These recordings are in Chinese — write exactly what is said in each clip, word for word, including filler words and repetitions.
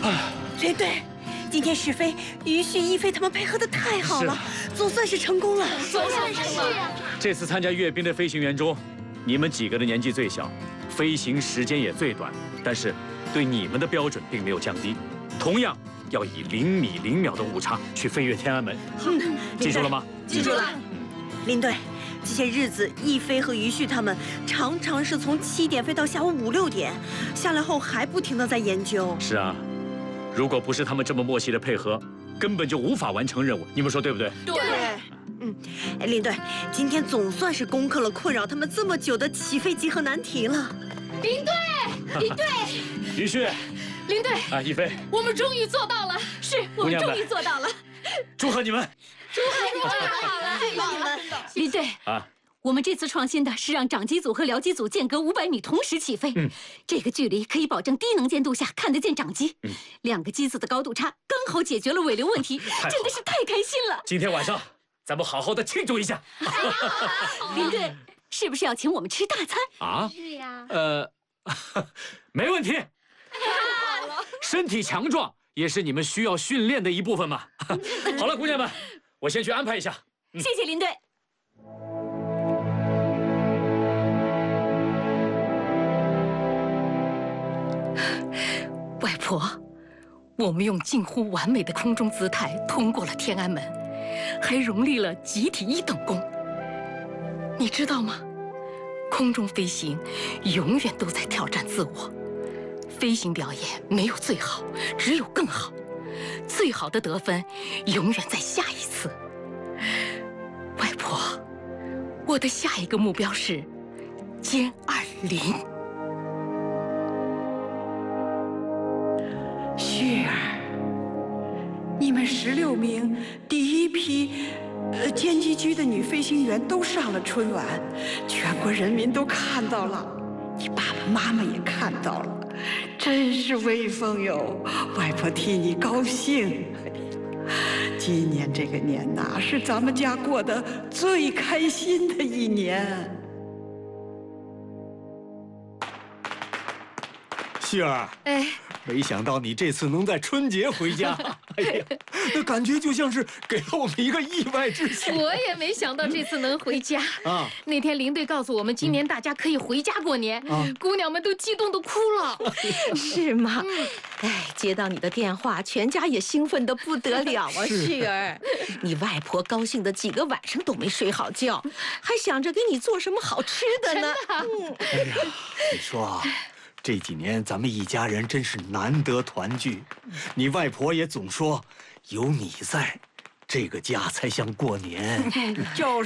林队，今天史飞、于旭、一飞他们配合的太好了，总算是成功了。 总算是啊！ 这次参加阅兵的飞行员中，你们几个的年纪最小，飞行时间也最短，但是对你们的标准并没有降低，同样要以零米零秒的误差去飞越天安门。 嗯， 记住了吗？ 记住了。林队，这些日子，一飞和于旭他们常常是从七点飞到下午五六点，下来后还不停地在研究。 是啊，如果不是他们这么默契的配合，根本就无法完成任务。你们说对不对？ 对。嗯，哎，林队，今天总算是攻克了困扰他们这么久的起飞集合难题了。 林队，林队， 于旭， 林队， 啊，一飞， 我们终于做到了，是我们终于做到了， 祝贺你们！ 祝贺你们！ 好了，祝贺你们！ 林队啊。我们这次创新的是让长机组和僚机组间隔五百米同时起飞，嗯，这个距离可以保证低能见度下看得见长机。嗯，两个机子的高度差刚好解决了尾流问题，真的是太开心了。 今天晚上咱们好好的庆祝一下。 林队，是不是要请我们吃大餐啊？ 是呀。 呃，没问题。身体强壮也是你们需要训练的一部分嘛。好了，姑娘们，我先去安排一下。 嗯、谢谢林队。外婆，我们用近乎完美的空中姿态通过了天安门，还荣立了集体一等功。你知道吗？空中飞行永远都在挑战自我，飞行表演没有最好，只有更好。最好的得分永远在下一次。外婆，我的下一个目标是歼二零。 旭儿，你们十六名第一批呃歼击区的女飞行员都上了春晚，全国人民都看到了，你爸爸妈妈也看到了，真是威风哟！外婆替你高兴。今年这个年呐，是咱们家过得最开心的一年。 旭儿，哎。没想到你这次能在春节回家，哎呀，那感觉就像是给了我们一个意外之喜。 我也没想到这次能回家啊！那天林队告诉我们，今年大家可以回家过年，嗯、姑娘们都激动的哭了。 是吗？嗯、哎，接到你的电话，全家也兴奋的不得了啊！旭儿，你外婆高兴的几个晚上都没睡好觉，还想着给你做什么好吃的呢。 嗯、哎呀，你说啊。这几年咱们一家人真是难得团聚，你外婆也总说，有你在，这个家才像过年。 就是，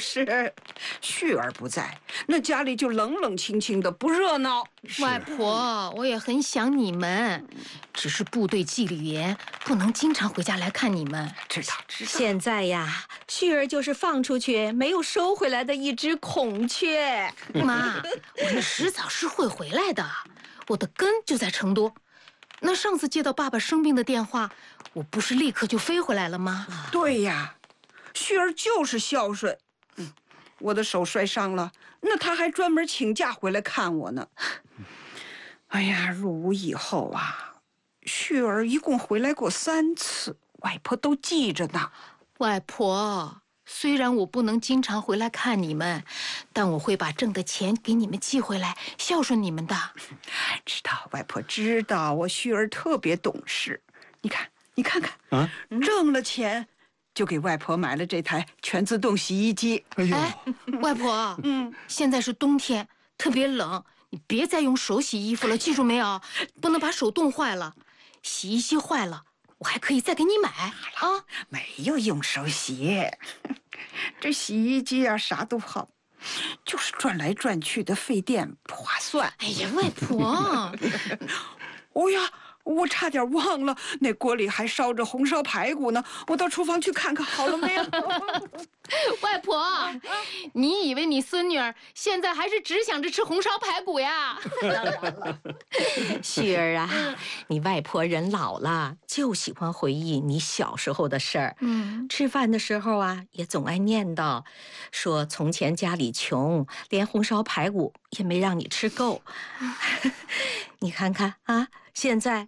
旭儿不在，那家里就冷冷清清的，不热闹。 外婆，我也很想你们，只是部队纪律严，不能经常回家来看你们。 知道，知道。 现在呀，旭儿就是放出去没有收回来的一只孔雀。 妈，我们迟早是会回来的。我的根就在成都，那上次接到爸爸生病的电话，我不是立刻就飞回来了吗？ 对呀，旭儿就是孝顺。嗯，我的手摔伤了，那他还专门请假回来看我呢。哎呀，入伍以后啊，旭儿一共回来过三次，外婆都记着呢。 外婆。虽然我不能经常回来看你们，但我会把挣的钱给你们寄回来，孝顺你们的。 知道，外婆知道，我旭儿特别懂事。你看，你看看，啊，挣了钱就给外婆买了这台全自动洗衣机。 哎呦，哎，外婆，嗯，现在是冬天，特别冷，你别再用手洗衣服了，记住没有？不能把手冻坏了。洗衣机坏了，我还可以再给你买啊！ 没有用手洗，这洗衣机啊啥都好，就是转来转去的费电不划算。 哎呀，外婆， 哦呀，我差点忘了，那锅里还烧着红烧排骨呢，我到厨房去看看好了没有。 外婆，你以为你孙女儿现在还是只想着吃红烧排骨呀？ 当然了，旭儿啊，你外婆人老了，就喜欢回忆你小时候的事儿。嗯，吃饭的时候啊，也总爱念叨，说从前家里穷，连红烧排骨也没让你吃够。你看看啊，现在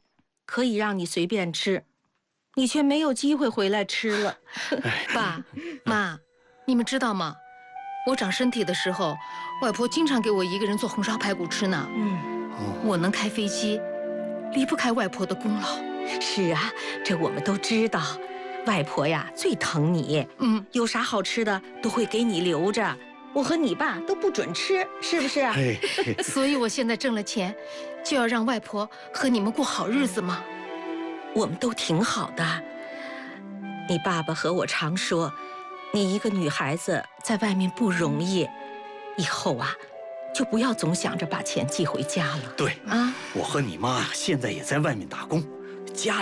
可以让你随便吃，你却没有机会回来吃了。 爸妈，你们知道吗？我长身体的时候，外婆经常给我一个人做红烧排骨吃呢。 嗯， 我能开飞机，离不开外婆的功劳。 是啊，这我们都知道。外婆呀，最疼你， 嗯， 有啥好吃的都会给你留着。我和你爸都不准吃，是不是啊？ 嘿嘿所以我现在挣了钱，就要让外婆和你们过好日子嘛。 我们都挺好的。你爸爸和我常说，你一个女孩子在外面不容易，以后啊，就不要总想着把钱寄回家了。 对啊， 我和你妈现在也在外面打工，家